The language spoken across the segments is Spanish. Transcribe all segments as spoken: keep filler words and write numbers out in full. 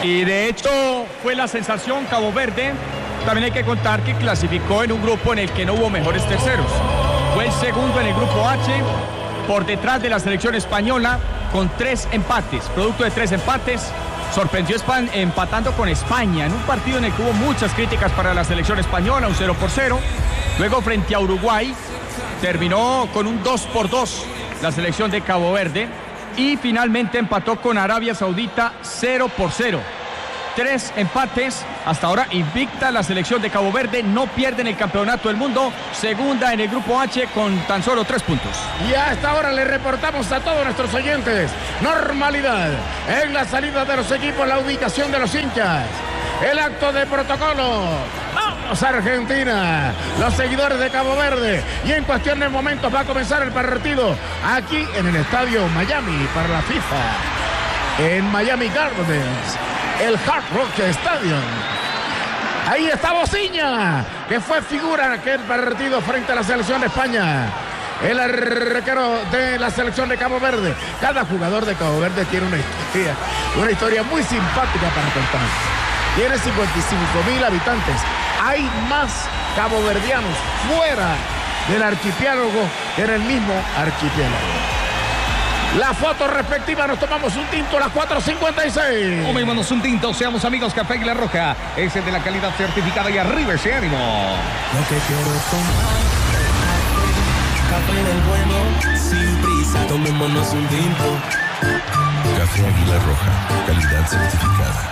Y de hecho fue la sensación Cabo Verde. También hay que contar que clasificó en un grupo en el que no hubo mejores terceros. Fue el segundo en el grupo H, por detrás de la selección española, con tres empates. Producto de tres empates, sorprendió España, empatando con España en un partido en el que hubo muchas críticas para la selección española, un cero por cero. Luego frente a Uruguay terminó con un dos por dos la selección de Cabo Verde y finalmente empató con Arabia Saudita cero por cero. Tres empates, hasta ahora invicta la selección de Cabo Verde, no pierde en el campeonato del mundo, segunda en el grupo H con tan solo tres puntos. Y a esta hora le reportamos a todos nuestros oyentes normalidad en la salida de los equipos, la ubicación de los hinchas, el acto de protocolo. ¡Vamos, Argentina! Los seguidores de Cabo Verde. Y en cuestión de momentos va a comenzar el partido aquí en el estadio Miami para la FIFA, en Miami Gardens, el Hard Rock Stadium. Ahí está Bociña, que fue figura en aquel partido frente a la selección de España. El arquero de la selección de Cabo Verde. Cada jugador de Cabo Verde tiene una historia, una historia muy simpática para contar. Tiene cincuenta y cinco mil habitantes. Hay más caboverdianos fuera del archipiélago que en el mismo archipiélago. La foto respectiva, nos tomamos un tinto a las cuatro cincuenta y seis. Tomémonos un tinto, seamos amigos. Café Águila Roja, ese es de la calidad certificada y arriba ese ánimo. Lo que quiero es tomar café del bueno, sin prisa, tomémonos un tinto. Café Águila Roja, calidad certificada.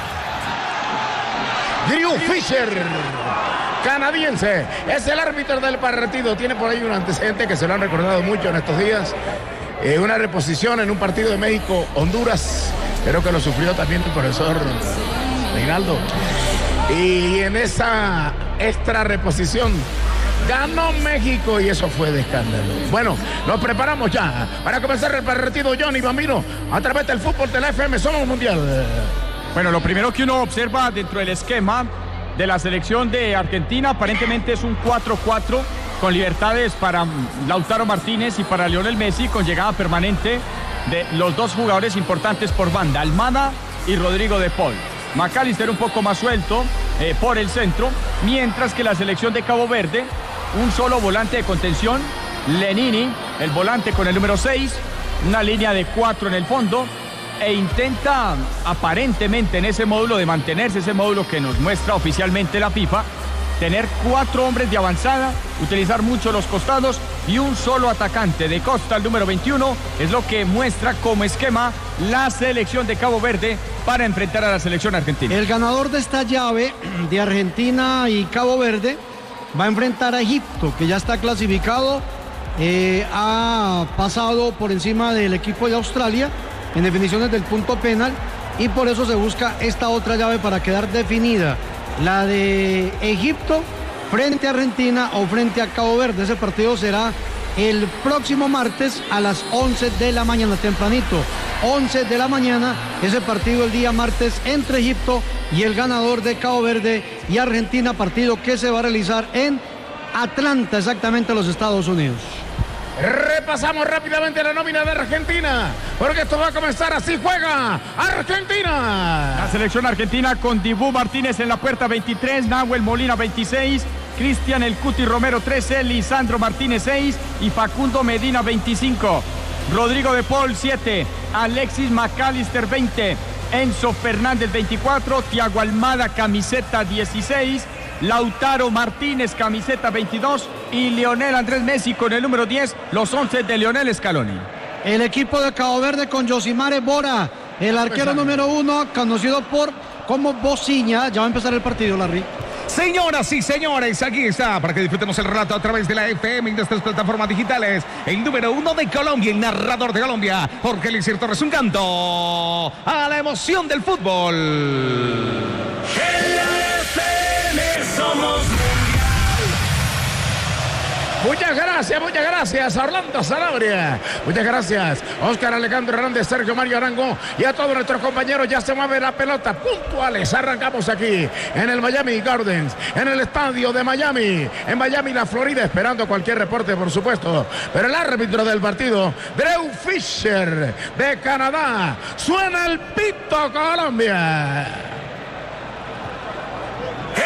Drew Fisher, canadiense, es el árbitro del partido. Tiene por ahí un antecedente que se lo han recordado mucho en estos días. Eh, una reposición en un partido de México-Honduras. Creo que lo sufrió también el profesor Reinaldo. Y en esa extra reposición ganó México y eso fue de escándalo. Bueno, nos preparamos ya para comenzar el partido. Johnny Bambino, a través del fútbol de la F M Somos Mundial. Bueno, lo primero que uno observa dentro del esquema de la selección de Argentina, aparentemente es un cuatro cuatro con libertades para Lautaro Martínez y para Lionel Messi, con llegada permanente de los dos jugadores importantes por banda, Almada y Rodrigo de Paul. McAllister un poco más suelto eh, por el centro, mientras que la selección de Cabo Verde, un solo volante de contención, Lenini, el volante con el número seis, una línea de cuatro en el fondo, e intenta aparentemente en ese módulo de mantenerse, ese módulo que nos muestra oficialmente la FIFA, tener cuatro hombres de avanzada, utilizar mucho los costados y un solo atacante. De Costa, el número veintiuno, es lo que muestra como esquema la selección de Cabo Verde para enfrentar a la selección argentina. El ganador de esta llave de Argentina y Cabo Verde va a enfrentar a Egipto, que ya está clasificado, eh, ha pasado por encima del equipo de Australia en definiciones del punto penal, y por eso se busca esta otra llave para quedar definida, la de Egipto frente a Argentina o frente a Cabo Verde. Ese partido será el próximo martes a las once de la mañana, tempranito, once de la mañana, ese partido el día martes entre Egipto y el ganador de Cabo Verde y Argentina, partido que se va a realizar en Atlanta, exactamente, los Estados Unidos. Repasamos rápidamente la nómina de Argentina, porque esto va a comenzar. Así juega Argentina. La selección argentina con Dibu Martínez en la puerta, veintitrés, Nahuel Molina, veintiséis, Cristian El Cuti Romero, trece, Lisandro Martínez, seis y Facundo Medina, veinticinco. Rodrigo de Paul, siete, Alexis McAllister, veinte, Enzo Fernández, veinticuatro, Thiago Almada, camiseta dieciséis, Lautaro Martínez, camiseta veintidós, y Lionel Andrés Messi con el número diez, los once de Lionel Scaloni. El equipo de Cabo Verde con Josimar Bora, el arquero número uno, conocido por como Bociña. Ya va a empezar el partido, Larry. Señoras y señores, aquí está para que disfrutemos el relato a través de la F M y de estas plataformas digitales. El número uno de Colombia, el narrador de Colombia, Jorge Eliezer Torres, un canto a la emoción del fútbol. En la F M somos Muchas gracias, muchas gracias a Orlando Sanabria. Muchas gracias Oscar Alejandro Hernández, Sergio Mario Arango y a todos nuestros compañeros. Ya se mueve la pelota, puntuales. Arrancamos aquí en el Miami Gardens, en el estadio de Miami, en Miami, la Florida, esperando cualquier reporte, por supuesto. Pero el árbitro del partido, Drew Fisher de Canadá, suena el pito Colombia.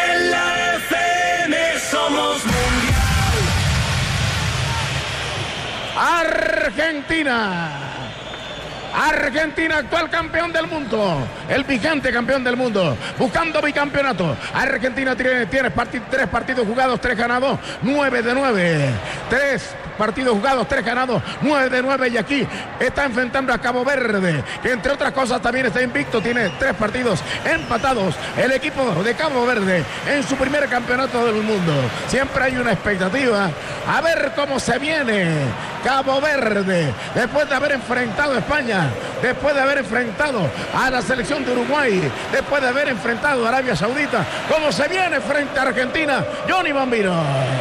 En la F M somos mundial. Argentina. Argentina, actual campeón del mundo, el vigente campeón del mundo, buscando bicampeonato. Argentina tiene, tiene parti tres partidos jugados, tres ganados, nueve de nueve. Tres partidos jugados, tres ganados, nueve de nueve. Y aquí está enfrentando a Cabo Verde, que entre otras cosas también está invicto, tiene tres partidos empatados. El equipo de Cabo Verde en su primer campeonato del mundo. Siempre hay una expectativa a ver cómo se viene Cabo Verde después de haber enfrentado a España, después de haber enfrentado a la selección de Uruguay, después de haber enfrentado a Arabia Saudita. ¿Cómo se viene frente a Argentina? Johnny Bambino.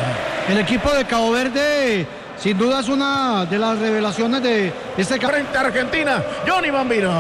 El equipo de Cabo Verde sin duda es una de las revelaciones de este frente a Argentina, Johnny Bambino.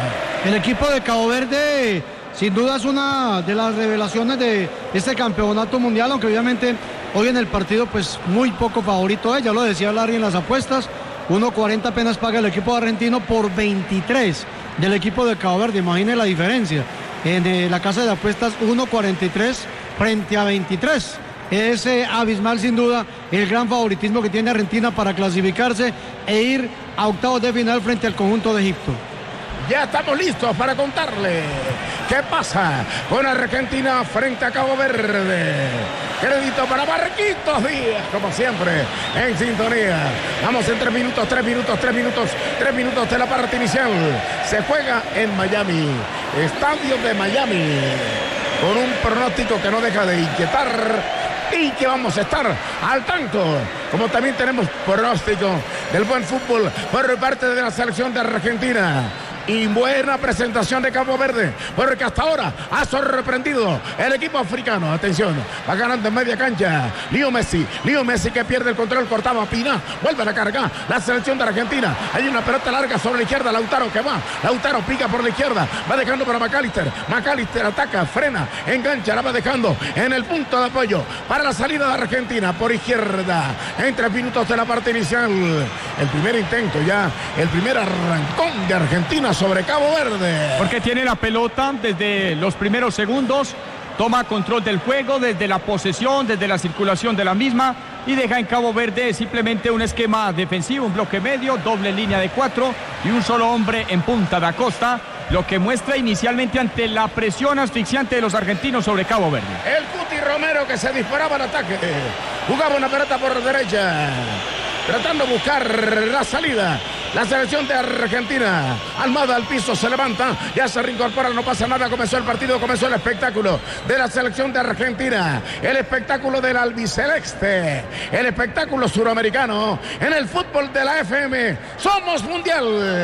El equipo de Cabo Verde sin duda es una de las revelaciones de este campeonato mundial, aunque obviamente hoy en el partido pues muy poco favorito, ¿eh? Ya lo decía Larry en las apuestas, uno cuarenta apenas paga el equipo argentino por veintitrés del equipo de Cabo Verde, imagine la diferencia, en eh, la casa de apuestas uno cuarenta y tres frente a veintitrés. Es eh, abismal sin duda el gran favoritismo que tiene Argentina para clasificarse e ir a octavos de final frente al conjunto de Egipto. Ya estamos listos para contarle qué pasa con Argentina frente a Cabo Verde. Crédito para Marquitos Díaz, como siempre, en sintonía. Vamos en tres minutos, tres minutos, tres minutos, tres minutos de la parte inicial. Se juega en Miami, estadio de Miami, con un pronóstico que no deja de inquietar y que vamos a estar al tanto, como también tenemos pronóstico del buen fútbol por parte de la selección de Argentina. Y buena presentación de Cabo Verde, porque hasta ahora ha sorprendido el equipo africano. Atención, va ganando en media cancha Leo Messi, Leo Messi que pierde el control, cortaba Pina, vuelve a cargar la selección de Argentina. Hay una pelota larga sobre la izquierda, Lautaro que va, Lautaro pica por la izquierda, va dejando para McAllister, McAllister ataca, frena, engancha, la va dejando en el punto de apoyo para la salida de Argentina por izquierda, en tres minutos de la parte inicial. El primer intento ya, el primer arrancón de Argentina sobre Cabo Verde. Porque tiene la pelota desde los primeros segundos, toma control del juego desde la posesión, desde la circulación de la misma y deja en Cabo Verde simplemente un esquema defensivo, un bloque medio, doble línea de cuatro y un solo hombre en punta. Da Costa, lo que muestra inicialmente ante la presión asfixiante de los argentinos sobre Cabo Verde. El Cuti Romero que se disparaba al ataque, jugaba una pelota por derecha, tratando de buscar la salida. La selección de Argentina, Almada al piso, se levanta, ya se reincorpora, no pasa nada, comenzó el partido, comenzó el espectáculo de la selección de Argentina, el espectáculo del albiceleste, el espectáculo suramericano en el fútbol de la F M. ¡Somos mundial!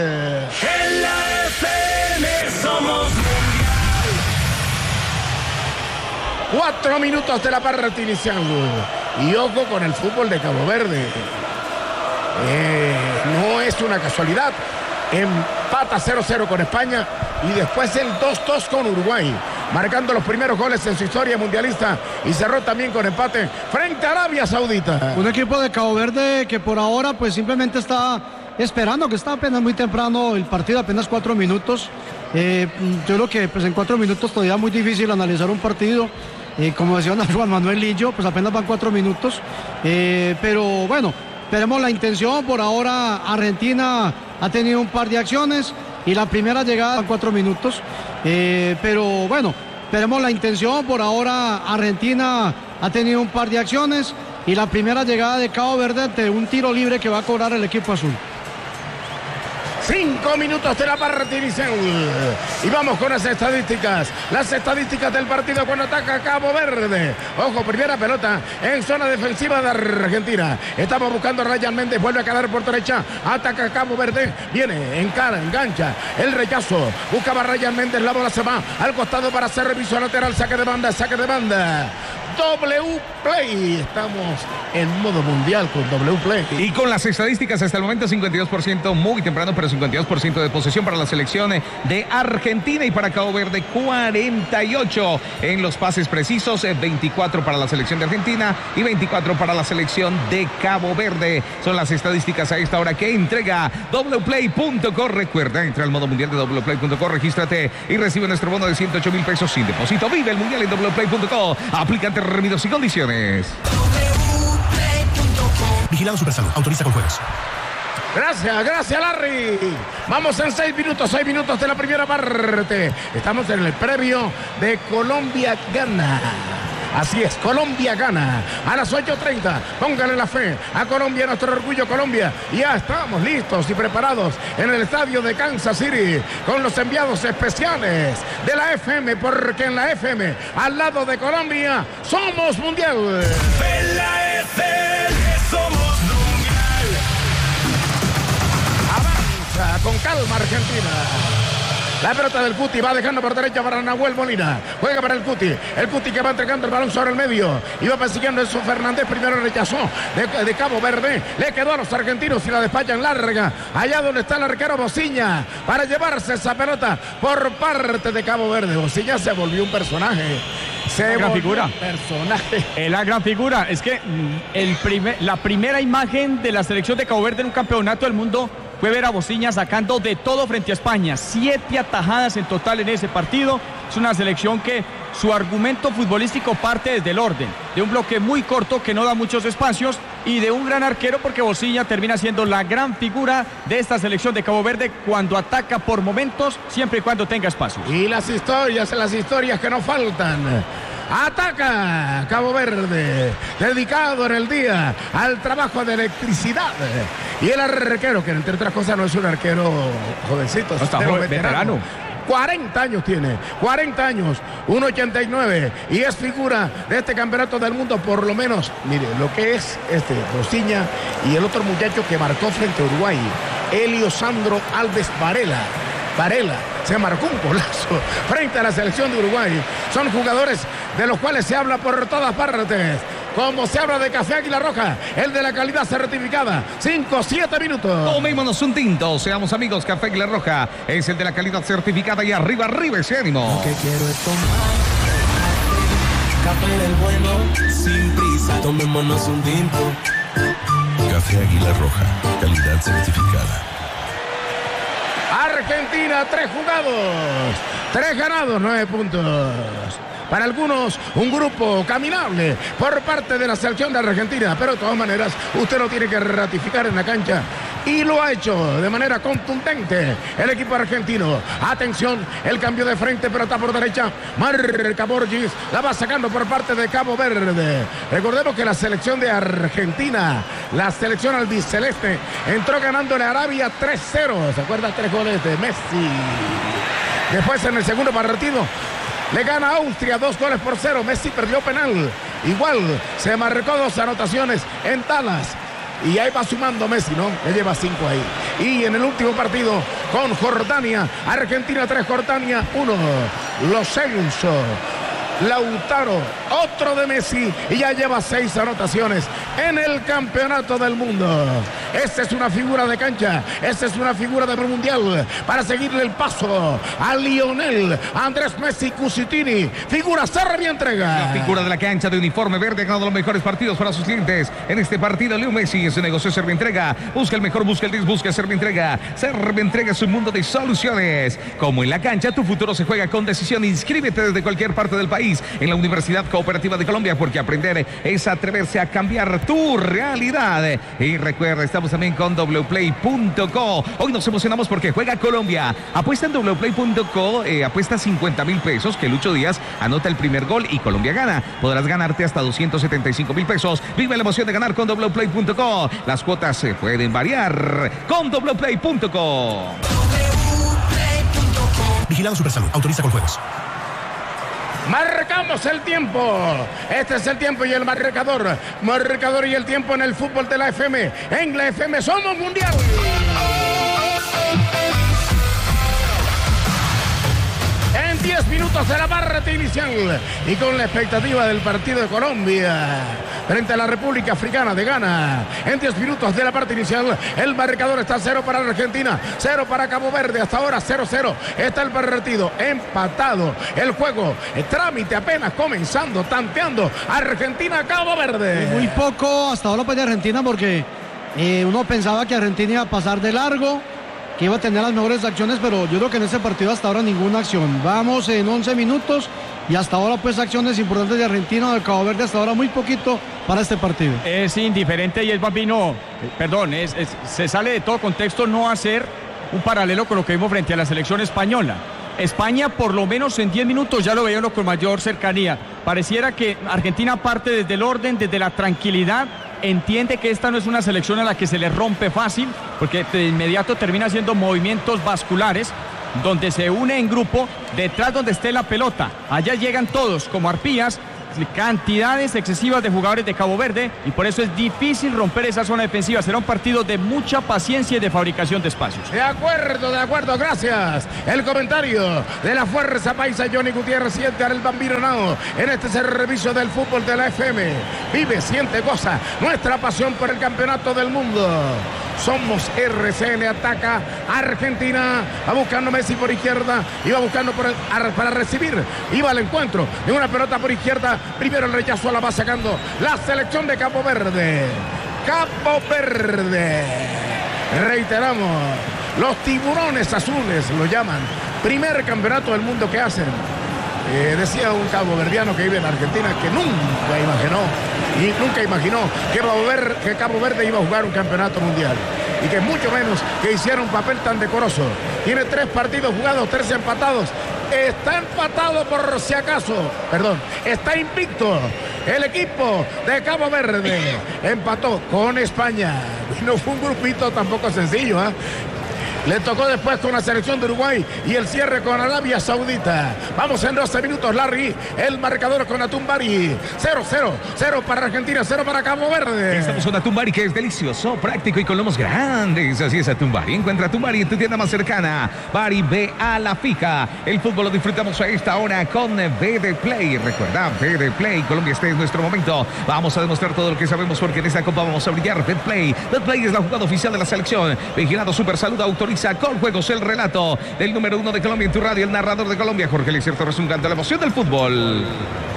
En la F M somos mundial. Cuatro minutos de la parte inicial. Y ojo con el fútbol de Cabo Verde. Eh, no es una casualidad. Empata cero cero con España y después el dos dos con Uruguay, marcando los primeros goles en su historia mundialista, y cerró también con empate frente a Arabia Saudita. Un equipo de Cabo Verde que por ahora pues simplemente está esperando, que está apenas muy temprano el partido, apenas cuatro minutos. Eh, yo creo que pues en cuatro minutos todavía es muy difícil analizar un partido. Eh, como decía Juan Manuel Lillo, pues apenas van cuatro minutos. Eh, pero bueno, tenemos la intención. Por ahora Argentina ha tenido un par de acciones y la primera llegada en cuatro minutos. Eh, pero bueno, tenemos la intención. Por ahora Argentina ha tenido un par de acciones y la primera llegada de Cabo Verde ante un tiro libre que va a cobrar el equipo azul. Cinco minutos de la parte inicial. Y vamos con las estadísticas. Las estadísticas del partido cuando ataca Cabo Verde. Ojo, primera pelota en zona defensiva de Argentina. Estamos buscando a Ryan Méndez. Vuelve a caer por derecha. Ataca Cabo Verde. Viene, encara, engancha. El rechazo. Buscaba a Ryan Méndez. La bola se va al costado para hacer reviso lateral. Saque de banda, saque de banda. W Play. Estamos en modo mundial con W Play. Y con las estadísticas hasta el momento, cincuenta y dos por ciento, muy temprano, pero cincuenta y dos por ciento de posesión para la selección de Argentina, y para Cabo Verde cuarenta y ocho en los pases precisos, veinticuatro para la selección de Argentina y veinticuatro para la selección de Cabo Verde. Son las estadísticas a esta hora que entrega w play punto co. Recuerda, entra al modo mundial de w play punto co, regístrate y recibe nuestro bono de ciento ocho mil pesos sin depósito. Vive el mundial en w play punto co. Aplica términos y condiciones. Vigilado Supersalud. Autoriza con juegos. Gracias, gracias Larry. Vamos en seis minutos, seis minutos de la primera parte. Estamos en el previo de Colombia gana. Así es, Colombia gana a las ocho treinta. Póngale la fe a Colombia, nuestro orgullo Colombia. Ya estamos listos y preparados en el estadio de Kansas City con los enviados especiales de la F M, porque en la F M, al lado de Colombia, somos mundial. En la F M somos mundial. Avanza con calma Argentina. La pelota del Cuti va dejando por derecha para Nahuel Molina. Juega para el Cuti. El Cuti que va entregando el balón sobre el medio. Y va persiguiendo Enzo Fernández. Primero rechazó de, de Cabo Verde. Le quedó a los argentinos y la despachan larga. Allá donde está el arquero Bociña. Para llevarse esa pelota por parte de Cabo Verde. Bociña se volvió un personaje. Se gran figura. Un personaje. Es la gran figura. Es que el primer, la primera imagen de la selección de Cabo Verde en un campeonato del mundo fue ver a Bociña sacando de todo frente a España. Siete atajadas en total en ese partido. Es una selección que su argumento futbolístico parte desde el orden, de un bloque muy corto que no da muchos espacios y de un gran arquero, porque Bociña termina siendo la gran figura de esta selección de Cabo Verde cuando ataca por momentos, siempre y cuando tenga espacios. Y las historias, las historias que nos faltan. Ataca Cabo Verde, dedicado en el día al trabajo de electricidad. Y el arquero, que entre otras cosas no es un arquero jovencito, no, está es un joven, veterano. cuarenta años tiene, cuarenta años, uno ochenta y nueve, y es figura de este campeonato del mundo, por lo menos. Mire, lo que es este Bociña y el otro muchacho que marcó frente a Uruguay, Elio Sandro Alves Varela. Varela se marcó un golazo frente a la selección de Uruguay. Son jugadores de los cuales se habla por todas partes. Como se habla de Café Águila Roja, el de la calidad certificada. cinco, siete minutos. Tomémonos un tinto, seamos amigos. Café Águila Roja es el de la calidad certificada. Y arriba, arriba ese ánimo. Lo que quiero es tomar café del bueno, sin prisa. Tomémonos un tinto. Café Águila Roja, calidad certificada. Argentina, tres jugados, tres ganados, nueve puntos. Para algunos, un grupo caminable por parte de la selección de Argentina, pero de todas maneras, usted lo tiene que ratificar en la cancha. Y lo ha hecho de manera contundente el equipo argentino. Atención, el cambio de frente, pero está por derecha. Marca Borges, la va sacando por parte de Cabo Verde. Recordemos que la selección de Argentina, la selección albiceleste, entró ganándole a Arabia tres cero. ¿Se acuerdan? Tres goles de Messi. Después, en el segundo partido, le gana a Austria dos goles por cero. Messi perdió penal. Igual se marcó dos anotaciones en Talas. Y ahí va sumando Messi, ¿no? Le lleva cinco ahí. Y en el último partido con Jordania, Argentina tres, Jordania uno. Los Celso, Lautaro, otro de Messi, y ya lleva seis anotaciones en el campeonato del mundo. Esta es una figura de cancha, esta es una figura de mundial para seguirle el paso a Lionel Andrés Messi Cusitini. Figura Serbia entrega. La figura de la cancha de uniforme verde ha ganado los mejores partidos para sus clientes. En este partido, Leo Messi, ese negocio Serbia entrega. Busca el mejor, busca el diez, busca Serbia entrega. Serbia entrega su mundo de soluciones. Como en la cancha, tu futuro se juega con decisión. Inscríbete desde cualquier parte del país en la Universidad Cooperativa de Colombia, porque aprender es atreverse a cambiar tu realidad. Y recuerda, estamos también con w play punto co. Hoy nos emocionamos porque juega Colombia. Apuesta en w play punto co, eh, apuesta cincuenta mil pesos, que Lucho Díaz anota el primer gol y Colombia gana. Podrás ganarte hasta doscientos setenta y cinco mil pesos. Vive la emoción de ganar con w play punto co. Las cuotas se pueden variar con w play punto co. Vigilado Supersalud. Autoriza con juegos. Marcamos el tiempo. Este es el tiempo y el marcador. Marcador y el tiempo en el fútbol de la F M. En la F M somos mundial. En diez minutos minutos de la parte inicial y con la expectativa del partido de Colombia frente a la República Africana de Ghana. En diez minutos de la parte inicial, el marcador está cero para Argentina, cero para Cabo Verde. Hasta ahora cero cero. Está el partido empatado. El juego, el trámite apenas comenzando, tanteando. Argentina-Cabo Verde. Muy poco hasta ahora para Argentina porque eh, uno pensaba que Argentina iba a pasar de largo, que iba a tener las mejores acciones, pero yo creo que en ese partido hasta ahora ninguna acción. Vamos en once minutos y hasta ahora pues acciones importantes de Argentina, de Cabo Verde, hasta ahora muy poquito para este partido. Es indiferente y es Bambino, eh, perdón, es, es, se sale de todo contexto no hacer un paralelo con lo que vimos frente a la selección española. España por lo menos en diez minutos ya lo veía uno con mayor cercanía. Pareciera que Argentina parte desde el orden, desde la tranquilidad, entiende que esta no es una selección a la que se le rompe fácil, porque de inmediato termina haciendo movimientos vasculares, donde se une en grupo, detrás donde esté la pelota. Allá llegan todos como arpías, cantidades excesivas de jugadores de Cabo Verde, y por eso es difícil romper esa zona defensiva. Será un partido de mucha paciencia y de fabricación de espacios. De acuerdo, de acuerdo, gracias. El comentario de la Fuerza Paisa, Johnny Gutiérrez, siente el Bambino Nao en este servicio del fútbol de la F M. Vive, siente, goza nuestra pasión por el campeonato del mundo. Somos R C N, ataca Argentina, va buscando Messi por izquierda, iba buscando por el, para recibir, iba al encuentro de una pelota por izquierda, primero el rechazo, la va sacando la selección de Cabo Verde. Cabo Verde, reiteramos, los tiburones azules lo llaman, primer campeonato del mundo que hacen. Eh, decía un caboverdiano que vive en Argentina que nunca imaginó y nunca imaginó que Cabo, Verde, que Cabo Verde iba a jugar un campeonato mundial y que mucho menos que hiciera un papel tan decoroso. Tiene tres partidos jugados, tres empatados. Está empatado por si acaso, perdón, está invicto el equipo de Cabo Verde. Empató con España y no fue un grupito tampoco sencillo, ¿eh? Le tocó después con la selección de Uruguay y el cierre con Arabia Saudita. Vamos en doce minutos, Larry. El marcador con Atumbari. cero cero. cero para Argentina, cero para Cabo Verde. Estamos con Atumbari, que es delicioso, práctico y con lomos grandes. Así es Atumbari. Encuentra Atumbari en tu tienda más cercana. Bari, ve a la fija. El fútbol lo disfrutamos a esta hora con B D Play. Recuerda, B D Play. Colombia, este es nuestro momento. Vamos a demostrar todo lo que sabemos porque en esta copa vamos a brillar. B D Play. B D Play es la jugada oficial de la selección. Vigilado Super Salud autoriza con juegos el relato del número uno de Colombia en tu radio, el narrador de Colombia, Jorge Eliezer Torres, un canto a la emoción del fútbol.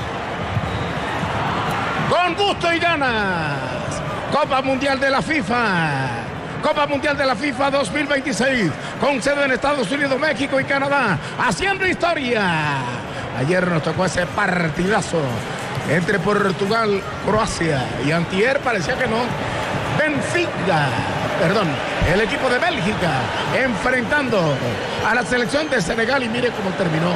Con gusto y ganas. Copa Mundial de la FIFA. Copa Mundial de la FIFA dos mil veintiséis. Con sede en Estados Unidos, México y Canadá. Haciendo historia. Ayer nos tocó ese partidazo entre Portugal, Croacia y antier parecía que no. Benfica, perdón, el equipo de Bélgica enfrentando a la selección de Senegal y mire cómo terminó.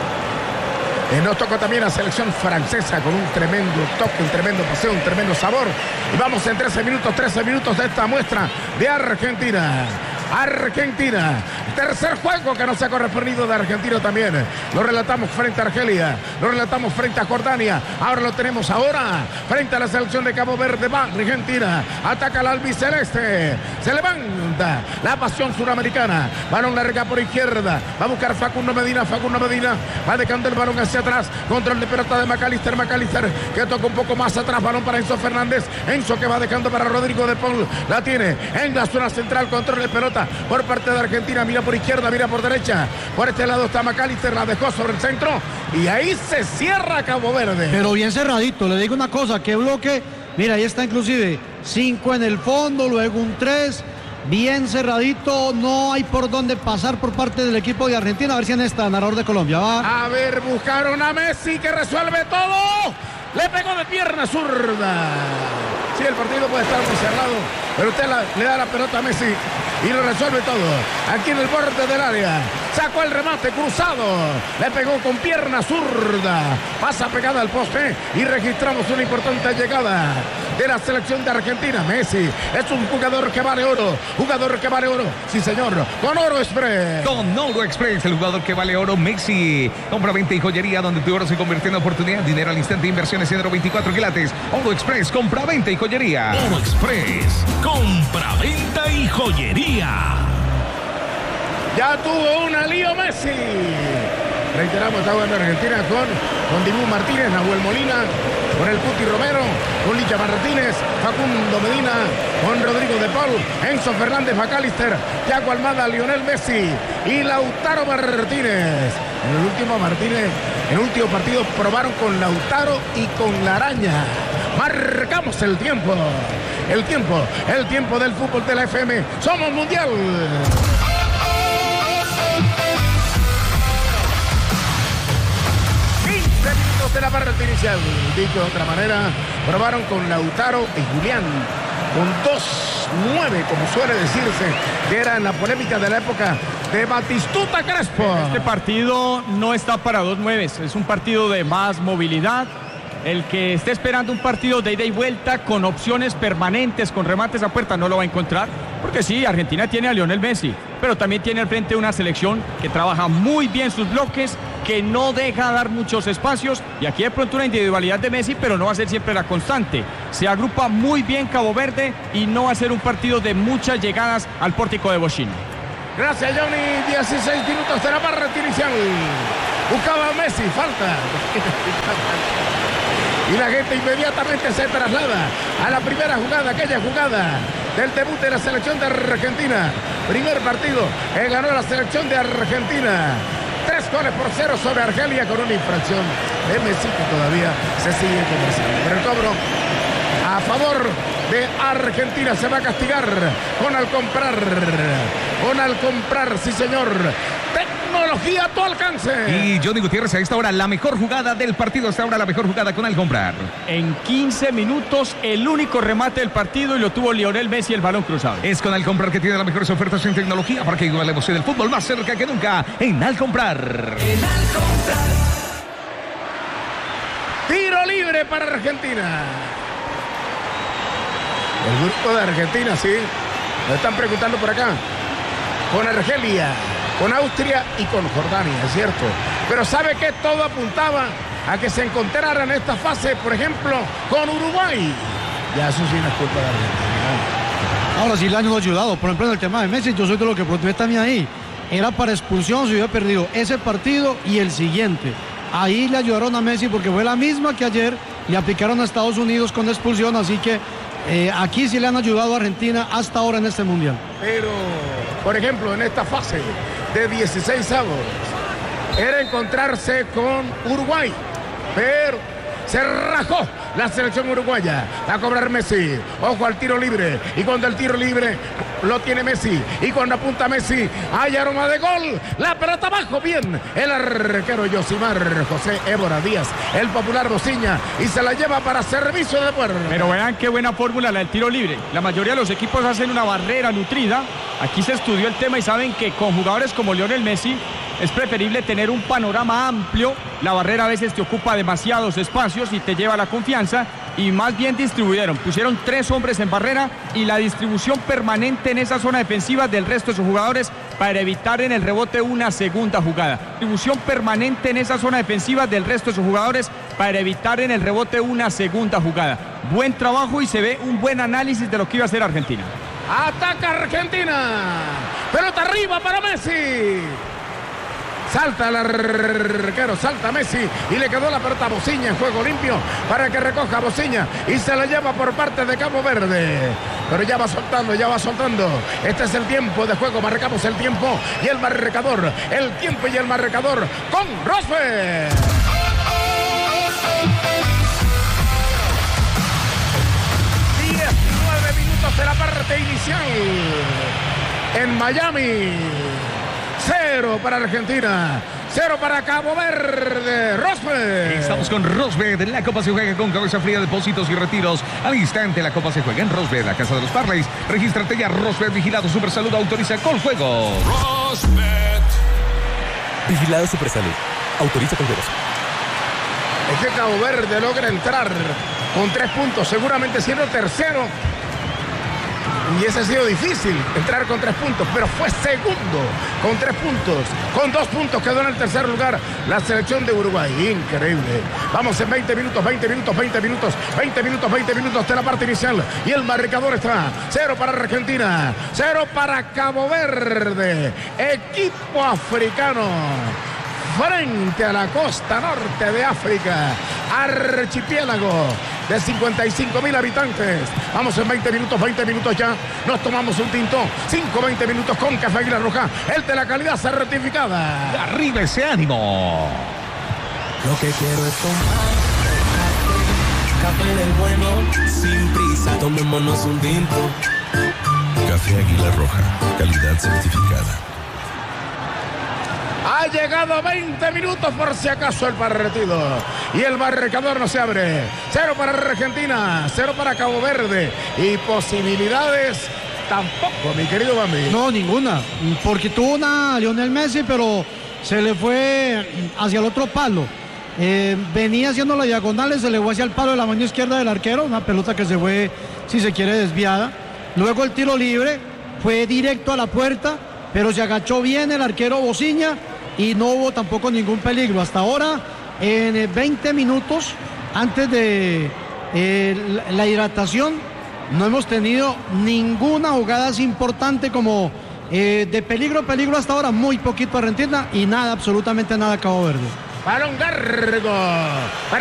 Eh, nos tocó también la selección francesa con un tremendo toque, un tremendo paseo, un tremendo sabor. Y vamos en trece minutos, trece minutos de esta muestra de Argentina. Argentina, tercer juego que nos ha correspondido de Argentina también. Lo relatamos frente a Argelia, lo relatamos frente a Jordania. Ahora lo tenemos ahora frente a la selección de Cabo Verde. Va Argentina, ataca al albiceleste, se levanta la pasión suramericana. Balón larga por izquierda, va a buscar Facundo Medina, Facundo Medina va dejando el balón hacia atrás. Control de pelota de McAllister, McAllister que toca un poco más atrás. Balón para Enzo Fernández, Enzo que va dejando para Rodrigo de Paul. La tiene en la zona central, control de pelota por parte de Argentina, mira por izquierda, mira por derecha, por este lado está McAllister, la dejó sobre el centro y ahí se cierra Cabo Verde. Pero bien cerradito, le digo una cosa, qué bloque, mira ahí está inclusive cinco en el fondo, luego un tres, bien cerradito, no hay por dónde pasar por parte del equipo de Argentina. A ver si en esta, narrador de Colombia va. A ver, buscaron a Messi que resuelve todo, le pegó de pierna zurda. Sí, el partido puede estar muy cerrado, pero usted la, le da la pelota a Messi y lo resuelve todo. Aquí en el borde del área. Sacó el remate cruzado. Le pegó con pierna zurda. Pasa pegada al poste y registramos una importante llegada de la selección de Argentina. Messi es un jugador que vale oro. Jugador que vale oro. Sí, señor. Con Oro Express. Con Oro Express, el jugador que vale oro, Messi. Compra, venta y joyería donde tu oro se convierte en oportunidad. Dinero al instante, inversiones en oro veinticuatro quilates. Oro Express, compra, venta y joyería. Oro Express, compra, venta y joyería. Ya tuvo una Lío Messi. Reiteramos, está jugando Argentina con, con Dibu Martínez, Nahuel Molina, con el Cuti Romero, con Licha Martínez, Facundo Medina, con Rodrigo de Paul, Enzo Fernández, McAllister, Thiago Almada, Lionel Messi y Lautaro Martínez. En el último Martínez, en el último partido probaron con Lautaro y con la araña. Marcamos el tiempo, el tiempo, el tiempo del fútbol de la F M. Somos mundial. quince minutos de la parte inicial. Dicho de otra manera, probaron con Lautaro y Julián, con dos nueve, como suele decirse, que era en la polémica de la época de Batistuta Crespo. Este partido no está para dos nueves, es un partido de más movilidad. El que esté esperando un partido de ida y vuelta con opciones permanentes, con remates a puerta, no lo va a encontrar. Porque sí, Argentina tiene a Lionel Messi, pero también tiene al frente una selección que trabaja muy bien sus bloques, que no deja dar muchos espacios. Y aquí de pronto una individualidad de Messi, pero no va a ser siempre la constante. Se agrupa muy bien Cabo Verde y no va a ser un partido de muchas llegadas al pórtico de Bochini. Gracias, Johnny. dieciséis minutos de la barra inicial. Buscaba a Messi, falta. Y la gente inmediatamente se traslada a la primera jugada, aquella jugada del debut de la selección de Argentina. Primer partido que ganó la selección de Argentina. Tres goles por cero sobre Argelia con una infracción de Messi que todavía se sigue conversando. Pero el cobro a favor de Argentina se va a castigar con al comprar. Con al comprar, sí señor. Tecnología a tu alcance. Y Johnny Gutiérrez, a esta hora la mejor jugada del partido, a esta hora la mejor jugada con al comprar. En quince minutos el único remate del partido y lo tuvo Lionel Messi, el balón cruzado. Es con al comprar que tiene las mejores ofertas en tecnología para que igual la emoción del fútbol más cerca que nunca en al comprar. En al comprar. Tiro libre para Argentina. El grupo de Argentina, sí. Me están preguntando por acá. Con Argelia, con Austria y con Jordania, es cierto. Pero ¿sabe qué? Todo apuntaba a que se encontraran en esta fase, por ejemplo, con Uruguay. Ya eso sí no es culpa de Argentina. Ahora sí le han ayudado. Por ejemplo, en el tema de Messi, yo soy de lo que protesté también ahí. Era para expulsión si hubiera perdido ese partido y el siguiente. Ahí le ayudaron a Messi porque fue la misma que ayer le aplicaron a Estados Unidos con expulsión, así que eh, aquí sí le han ayudado a Argentina hasta ahora en este Mundial. Pero, por ejemplo, en esta fase de dieciséis avos, era encontrarse con Uruguay, pero se rajó la selección uruguaya a cobrar Messi. Ojo al tiro libre. Y cuando el tiro libre lo tiene Messi. Y cuando apunta Messi, hay aroma de gol. La pelota abajo. Bien. El arquero Yosimar José Évora Díaz. El popular Bociña. Y se la lleva para servicio de puerta. Pero vean qué buena fórmula la del tiro libre. La mayoría de los equipos hacen una barrera nutrida. Aquí se estudió el tema y saben que con jugadores como Lionel Messi es preferible tener un panorama amplio. La barrera a veces te ocupa demasiados espacios y te lleva la confianza. Y más bien distribuyeron. Pusieron tres hombres en barrera y la distribución permanente en esa zona defensiva del resto de sus jugadores para evitar en el rebote una segunda jugada. Distribución permanente en esa zona defensiva del resto de sus jugadores para evitar en el rebote una segunda jugada. Buen trabajo y se ve un buen análisis de lo que iba a hacer Argentina. Ataca Argentina. Pelota arriba para Messi. Salta el arquero, salta Messi y le quedó la pelota a Bociña en juego limpio para que recoja a Bociña y se la lleva por parte de Cabo Verde. Pero ya va soltando, ya va soltando. Este es el tiempo de juego, marcamos el tiempo y el marcador. El tiempo y el marcador con Rosberg. diecinueve minutos de la parte inicial en Miami. Cero para Argentina, cero para Cabo Verde. Rosberg. Estamos con Rosberg. La Copa se juega con cabeza fría, depósitos y retiros. Al instante la Copa se juega en Rosberg, la casa de los parlays. Regístrate ya, Rosberg, vigilado Supersalud, autoriza con juego. Rosberg. Vigilado Supersalud, autoriza con juegos. Es que Cabo Verde logra entrar con tres puntos, seguramente siendo tercero. Y ese ha sido difícil, entrar con tres puntos, pero fue segundo con tres puntos. Con dos puntos quedó en el tercer lugar la selección de Uruguay. Increíble. Vamos en veinte minutos, veinte minutos, veinte minutos, veinte minutos, veinte minutos de la parte inicial. Y el marcador está cero para Argentina, cero para Cabo Verde. Equipo africano frente a la costa norte de África, archipiélago de cincuenta y cinco mil habitantes. Vamos en veinte minutos, veinte minutos ya. Nos tomamos un tinto. cinco, veinte minutos con Café Águila Roja. El de la calidad certificada. Y arriba ese ánimo. Lo que quiero es tomar café, café del bueno, sin prisa. Tomémonos un tinto. Café Águila Roja, calidad certificada. Ha llegado veinte minutos por si acaso el partido. Y el marcador no se abre. Cero para Argentina, cero para Cabo Verde. Y posibilidades tampoco, mi querido Bambi. No, ninguna. Porque tuvo una Lionel Messi, pero se le fue hacia el otro palo. Eh, venía haciendo la diagonal, se le fue hacia el palo de la mano izquierda del arquero. Una pelota que se fue, si se quiere, desviada. Luego el tiro libre fue directo a la puerta, pero se agachó bien el arquero Bociña y no hubo tampoco ningún peligro. Hasta ahora, en veinte minutos, antes de eh, la hidratación, no hemos tenido ninguna jugada así importante como eh, de peligro, peligro hasta ahora. Muy poquito Argentina y nada, absolutamente nada Cabo Verde. Balón largo.